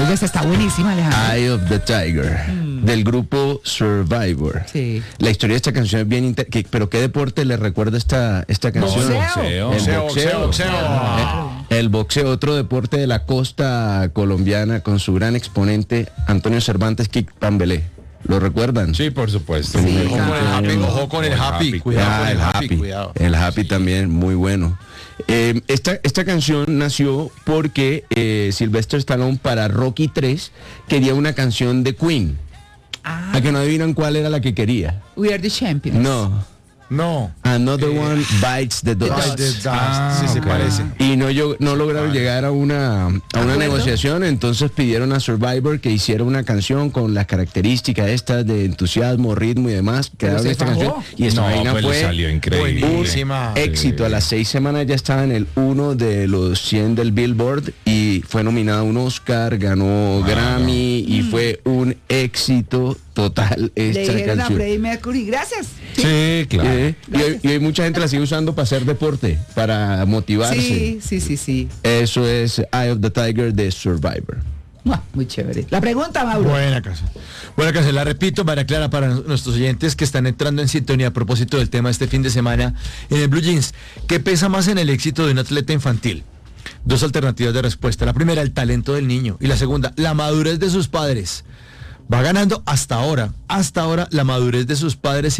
Uy, esta está buenísima, Alejandro. Eye of the Tiger, del grupo Survivor. Sí. La historia de esta canción es bien pero ¿qué deporte le recuerda esta canción? Boxeo. El boxeo, otro deporte de la costa colombiana con su gran exponente Antonio Cervantes Kimpambelé. ¿Lo recuerdan? Sí, por supuesto. Ojo con el Happy. Cuidado, el Happy. Cuidado. El Happy también, muy bueno. Esta canción nació porque Sylvester Stallone para Rocky 3 quería una canción de Queen. ¿A que no adivinan cuál era la que quería? We Are the Champions. No. Another One Bites the Dust. Sí, se parece. Y no lograron llegar a una negociación, entonces pidieron a Survivor que hiciera una canción con las características estas de entusiasmo, ritmo y demás. Quedaron esta canción y esta vaina fue salió increíble. un éxito. A las 6 semanas ya estaba en el 1 de los 100 del Billboard y fue nominada a un Oscar, ganó Grammy y fue un éxito total esta Le dijeron a canción. Freddie Mercury, gracias. Sí, claro. Y hay mucha gente la sigue usando para hacer deporte, para motivarse. Sí. Eso es Eye of the Tiger de Survivor. Muy chévere. La pregunta, Mauro. Buena canción. La repito, María Clara, para nuestros oyentes que están entrando en sintonía a propósito del tema este fin de semana en el Blue Jeans. ¿Qué pesa más en el éxito de un atleta infantil? Dos alternativas de respuesta. La primera, el talento del niño. Y la segunda, la madurez de sus padres. Va ganando hasta ahora la madurez de sus padres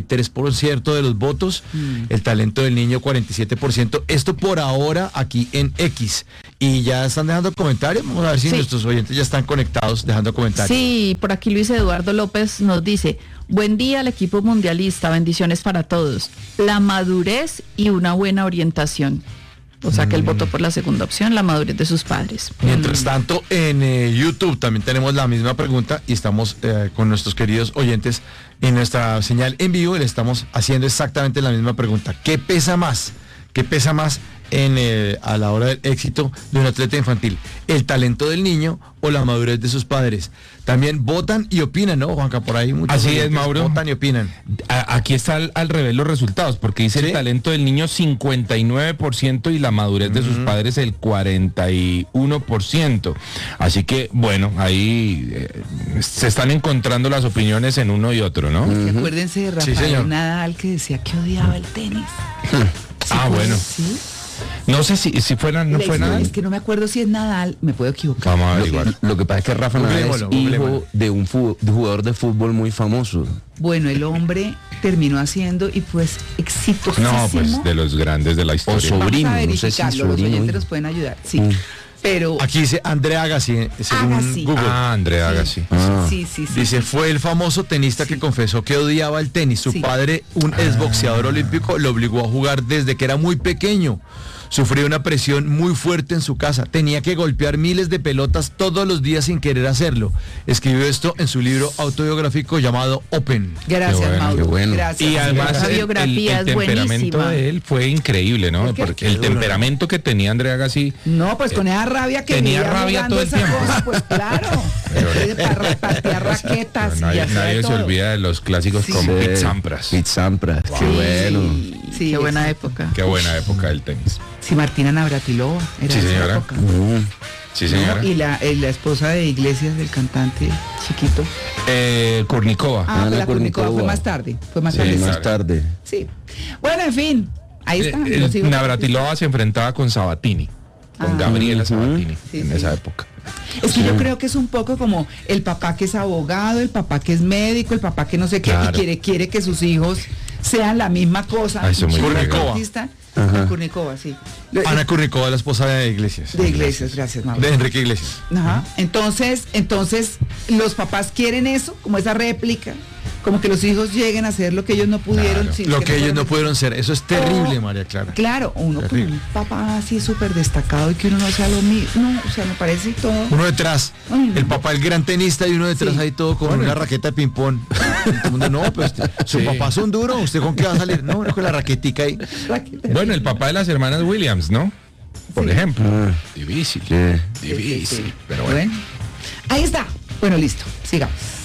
53% de los votos, el talento del niño 47%, esto por ahora aquí en X. Y ya están dejando comentarios, vamos a ver si nuestros oyentes ya están conectados dejando comentarios. Sí, por aquí Luis Eduardo López nos dice, buen día al equipo mundialista, bendiciones para todos, la madurez y una buena orientación. O sea que él votó por la segunda opción, la madurez de sus padres. Mientras tanto, en YouTube también tenemos la misma pregunta y estamos con nuestros queridos oyentes en nuestra señal en vivo y le estamos haciendo exactamente la misma pregunta. ¿Qué pesa más? ¿Qué pesa más a la hora del éxito de un atleta infantil? ¿El talento del niño o la madurez de sus padres? También votan y opinan, ¿no, Juanca? Por ahí muchos Así es, Mauro. Votan y opinan. Aquí está al revés los resultados, porque dice el talento del niño 59% y la madurez de sus padres el 41%. Así que, bueno, ahí se están encontrando las opiniones en uno y otro, ¿no? Acuérdense de Rafael Nadal que decía que odiaba el tenis. Bueno. ¿Sí? No sé si fuera, no fue nada. Es que no me acuerdo si es Nadal, me puedo equivocar. Vamos a averiguar. Lo que pasa es que Rafa Nadal es hijo de un jugador de fútbol muy famoso. Bueno, el hombre terminó haciendo y pues exitosísimo. No, pues de los grandes de la historia. O sobrino, Vamos a no sé si verificarlo, los sobrino. oyentes nos pueden ayudar, sí. Pero Aquí dice Andrea Agassi, según Agassi. Google. Andrea Agassi. sí. Dice, fue el famoso tenista que confesó que odiaba el tenis. Su padre, un exboxeador olímpico, lo obligó a jugar desde que era muy pequeño. Sufrió una presión muy fuerte en su casa. Tenía que golpear miles de pelotas todos los días sin querer hacerlo. Escribió esto en su libro autobiográfico llamado Open. gracias, Mauro. qué bueno. Gracias. Y además La biografía el es temperamento buenísima. de él fue increíble, ¿no? ¿Por qué? Porque el temperamento que tenía Andrea Agassi. No, pues con esa rabia que tenía vivía rabia jugando todo el esa tiempo. cosa, pues claro. Patear raquetas. y Nadie hacía se todo. olvida de los clásicos con Pete Sampras. Pete Sampras, qué bueno. Sí, Qué buena exacto. época. Qué buena época del tenis. Sí, Martina Navratilova era Sí, de esa señora. época. Sí, señora. ¿No? Y la esposa de Iglesias, del cantante chiquito. Kornikova. Pero la Kurnikova fue Kurnikova. más tarde. Fue más Sí, tarde. Más tarde. Sí. Bueno, en fin. Ahí está. los hijos- Navratilova se enfrentaba con Sabatini, con Gabriela Sabatini Sí, en sí. esa época. Es que yo creo que es un poco como el papá que es abogado, el papá que es médico, el papá que no sé qué, Claro. y quiere que sus hijos sean la misma cosa. Eso muy bien. Artista. Kurnikova, sí. Ana Kurnikova, la esposa de Iglesias. De Iglesias, gracias, Mauro. De Enrique Iglesias. Ajá. Entonces, los papás quieren eso, como esa réplica, como que los hijos lleguen a hacer lo que ellos no pudieron. Claro. sin Lo que que ellos no fueron- pudieron ser. Eso es terrible, María Clara. Claro, uno con Terrible. un papá así súper destacado y que uno no sea lo mismo. No, o sea, me parece todo. Uno detrás, Ay, no. el papá el gran tenista y uno detrás Sí. ahí todo con una raqueta de ping-pong. Todo el mundo, no, pues su papá es un duro, ¿usted con qué va a salir? No, uno con la raquetica ahí. Bueno, el papá de las hermanas Williams, ¿no? Por ejemplo. Difícil. Sí. Difícil. Sí. Pero bueno. Ahí está. Bueno, listo. Sigamos.